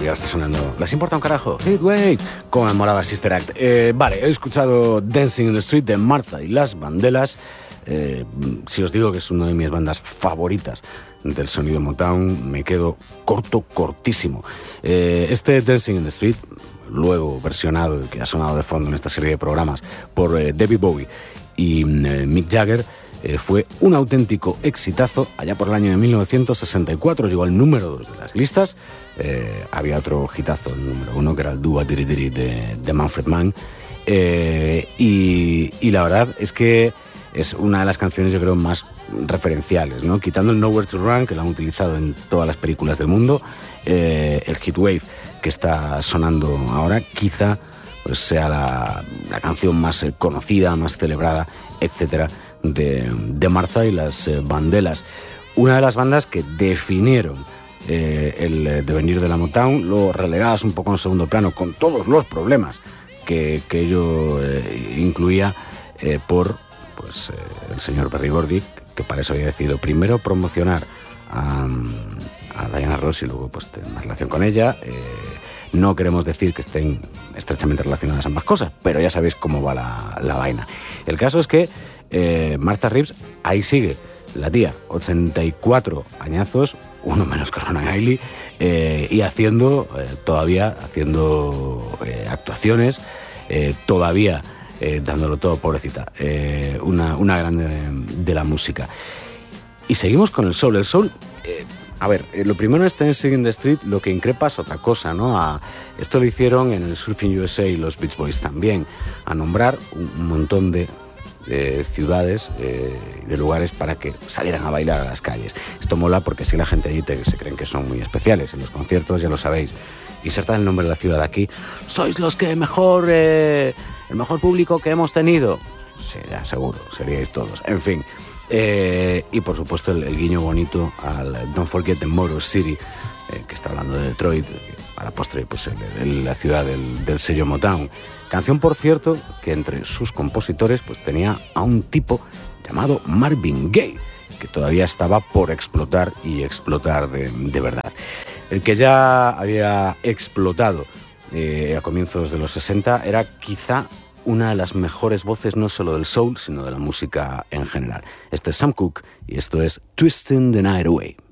todavía está sonando. ¿Les importa un carajo? Heatwave, como molaba Sister Act. Vale, he escuchado Dancing in the Street de Martha y las Vandellas. Si os digo que es una de mis bandas favoritas del sonido Motown, me quedo cortísimo. Este Dancing in the Street, luego versionado, que ha sonado de fondo en esta serie de programas por David Bowie y Mick Jagger, fue un auténtico exitazo. Allá por el año de 1964 llegó al número 2 de las listas. Había otro hitazo, el número 1, que era el Dua Diri Diri de Manfred Mann. Y la verdad es que es una de las canciones, yo creo, más referenciales, ¿no? Quitando el Nowhere to Run, que lo han utilizado en todas las películas del mundo, el Heatwave, que está sonando ahora, quizá pues sea la canción más conocida, más celebrada, etcétera, de Martha y las Vandellas. Una de las bandas que definieron el devenir de la Motown, lo relegadas un poco en segundo plano, con todos los problemas que ello incluía, por el señor Berry Gordy, que para eso había decidido primero promocionar a Diana Ross y luego pues tener una relación con ella. No queremos decir que estén estrechamente relacionadas ambas cosas, pero ya sabéis cómo va la vaina. El caso es que Martha Reeves ahí sigue, la tía, 84 añazos, uno menos que Ronan Ailey, y todavía haciendo actuaciones, todavía dándolo todo, pobrecita, una grande de la música. Y seguimos con el soul. El soul, lo primero es Dancing in the Street, lo que increpa es otra cosa, ¿no? Esto lo hicieron en el Surfing USA y los Beach Boys también, a nombrar un montón de ciudades, de lugares para que salieran a bailar a las calles. Esto mola porque si la gente allí se creen que son muy especiales. En los conciertos, ya lo sabéis, insertad el nombre de la ciudad aquí. Sois los que el mejor público que hemos tenido. Sí, ya seguro, seríais todos. En fin. Y por supuesto el guiño bonito al Don't Forget the Motor City, que está hablando de Detroit, a la postre pues la ciudad del sello Motown. Canción, por cierto, que entre sus compositores pues tenía a un tipo llamado Marvin Gaye, que todavía estaba por explotar y explotar de verdad. El que ya había explotado a comienzos de los 60 era quizá una de las mejores voces, no solo del soul, sino de la música en general. Este es Sam Cooke y esto es Twisting the Night Away.